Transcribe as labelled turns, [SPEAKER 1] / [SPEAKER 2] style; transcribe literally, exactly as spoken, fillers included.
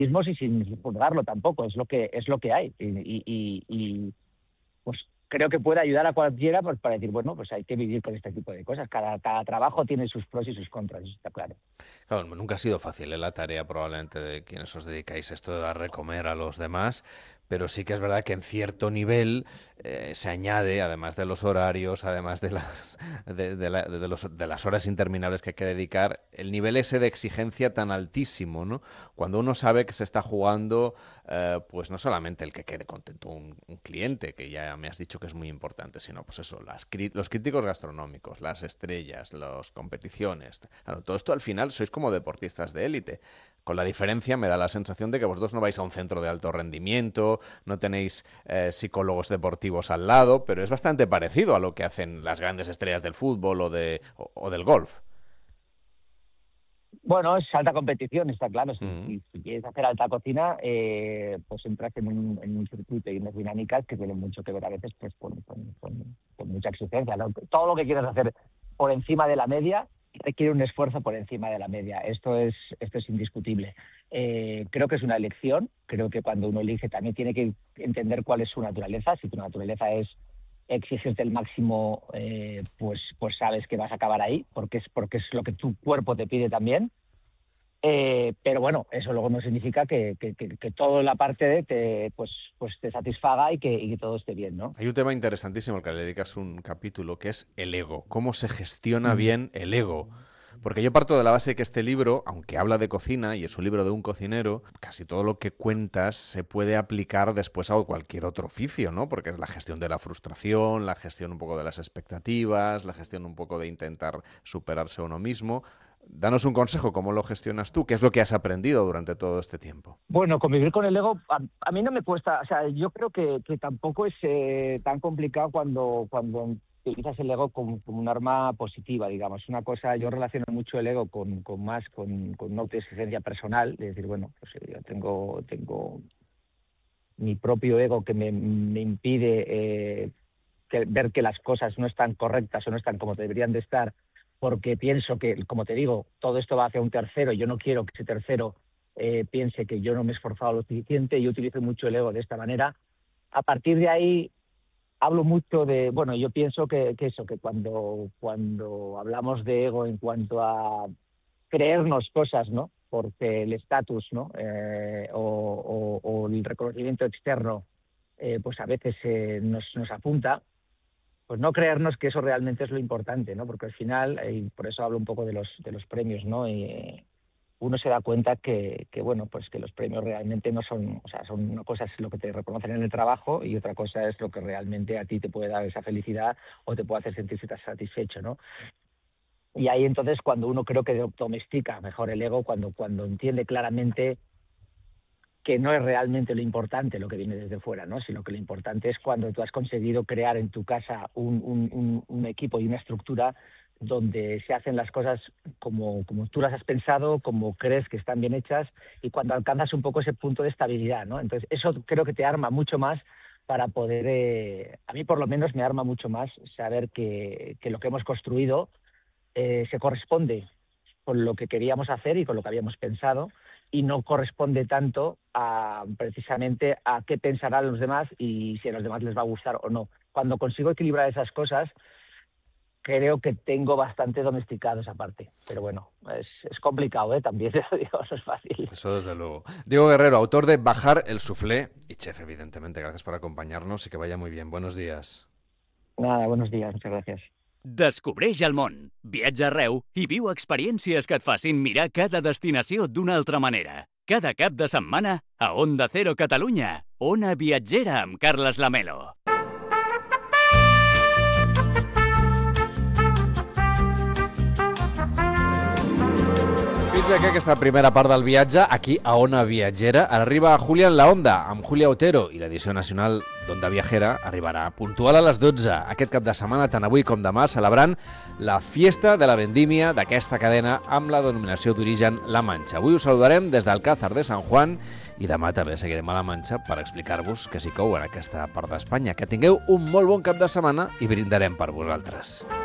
[SPEAKER 1] y sin juzgarlo tampoco, es lo que es lo que hay. Y, y, y, y pues creo que puede ayudar a cualquiera pues, para decir, bueno, pues hay que vivir con este tipo de cosas. Cada, cada trabajo tiene sus pros y sus contras, eso está claro.
[SPEAKER 2] Claro, nunca ha sido fácil, ¿eh? La tarea probablemente de quienes os dedicáis a esto de dar de comer a los demás, pero sí que es verdad que en cierto nivel eh, se añade, además de los horarios, además de las, de, de la- de los- de las horas interminables que hay que dedicar, el nivel ese de exigencia tan altísimo, ¿no? Cuando uno sabe que se está jugando, eh, pues no solamente el que quede contento un, un cliente, que ya me has dicho que es muy importante, sino pues eso, las, cri- los críticos gastronómicos, las estrellas, las competiciones. Claro, todo esto al final sois como deportistas de élite. Con la diferencia me da la sensación de que vosotros no vais a un centro de alto rendimiento, no tenéis eh, psicólogos deportivos al lado, pero es bastante parecido a lo que hacen las grandes estrellas del fútbol o, de, o, o del golf.
[SPEAKER 1] Bueno, es alta competición, está claro. Si,
[SPEAKER 2] Mm.
[SPEAKER 1] si, si quieres hacer alta cocina, eh, pues entras en un, en un circuito y unas dinámicas que tienen mucho que ver a veces pues con, con, con, con mucha exigencia, ¿no? Todo lo que quieras hacer por encima de la media requiere un esfuerzo por encima de la media. Esto es, esto es indiscutible. Eh, creo que es una elección. Creo que cuando uno elige también tiene que entender cuál es su naturaleza. Si tu naturaleza es exigirte el máximo, eh, pues, pues sabes que vas a acabar ahí, porque es, porque es lo que tu cuerpo te pide también. Eh, pero bueno, eso luego no significa que, que, que, que toda la parte de te, pues, pues te satisfaga y que, y que todo esté bien, ¿no?
[SPEAKER 2] Hay un tema interesantísimo al que le dedicas un capítulo, que es el ego. ¿Cómo se gestiona
[SPEAKER 1] Ujú.
[SPEAKER 2] bien el ego? Porque yo parto de la base que este libro, aunque habla de cocina y es un libro de un cocinero, casi todo lo que cuentas se puede aplicar después a cualquier otro oficio, ¿no? Porque es la gestión de la frustración, la gestión un poco de las expectativas, la gestión un poco de intentar superarse a uno mismo. Danos un consejo, ¿cómo lo gestionas tú? ¿Qué es lo que has aprendido durante todo este tiempo?
[SPEAKER 1] Bueno, convivir con el ego, a, a mí no me cuesta, o sea, yo creo que, que tampoco es eh, tan complicado cuando, cuando utilizas el ego como, como un arma positiva, digamos. Una cosa, yo relaciono mucho el ego con, con más, con, con una autoexigencia personal, de decir, bueno, pues eh, yo tengo, tengo mi propio ego que me, me impide eh, que, ver que las cosas no están correctas o no están como deberían de estar, porque pienso que, como te digo, todo esto va hacia un tercero y yo no quiero que ese tercero eh, piense que yo no me he esforzado lo suficiente y yo utilizo mucho el ego de esta manera. A partir de ahí hablo mucho de, bueno, yo pienso que, que eso, que cuando, cuando hablamos de ego en cuanto a creernos cosas, ¿no? Porque el estatus, ¿no? Eh, o, o, o el reconocimiento externo, eh, pues a veces eh, nos, nos apunta, pues no creernos que eso realmente es lo importante, ¿no? Porque al final, eh, y por eso hablo un poco de los, de los premios, ¿no? Y uno se da cuenta que, que, bueno, pues que los premios realmente no son, o sea, son una cosa es lo que te reconocen en el trabajo y otra cosa es lo que realmente a ti te puede dar esa felicidad o te puede hacer sentirse satisfecho, ¿no? Y ahí entonces cuando uno creo que domestica mejor el ego, cuando, cuando entiende claramente que no es realmente lo importante lo que viene desde fuera, ¿no? Sino que lo importante es cuando tú has conseguido crear en tu casa un, un, un, un equipo y una estructura donde se hacen las cosas como, como tú las has pensado, como crees que están bien hechas y cuando alcanzas un poco ese punto de estabilidad, ¿no? Entonces eso creo que te arma mucho más para poder, eh, a mí por lo menos me arma mucho más saber que, que lo que hemos construido eh, se corresponde con lo que queríamos hacer y con lo que habíamos pensado y no corresponde tanto a precisamente a qué pensarán los demás y si a los demás les va a gustar o no. Cuando consigo equilibrar esas cosas, creo que tengo bastante domesticado esa parte. Pero bueno, es, es complicado, ¿eh? También te lo digo, no es fácil.
[SPEAKER 2] Eso desde luego. Diego Guerrero, autor de Bajar el Suflé y chef, evidentemente. Gracias por acompañarnos y que vaya muy bien. Buenos días.
[SPEAKER 1] Nada, buenos días, muchas gracias.
[SPEAKER 3] Descobreix el món, viatja arreu i viu experiències que et facin mirar cada destinació d'una altra manera. Cada cap de setmana a Onda Cero Catalunya, Ona Viatgera amb Carles Lamelo.
[SPEAKER 2] Fins aquí aquesta primera part del viatge, aquí a Ona Viatgera. Arriba Julia en la Onda, amb Julia Otero, i l'edició nacional d'Onda Viajera arribarà puntual a les dotze aquest cap de setmana, tant avui com demà, celebrant la Fiesta de la Vendimia d'aquesta cadena amb la denominació d'origen La Manxa. Avui us saludarem des d'Alcázar de San Juan i demà també seguirem a La Manxa per explicar-vos què s'hi cou en aquesta part d'Espanya. Que tingueu un molt bon cap de setmana i brindarem per vosaltres.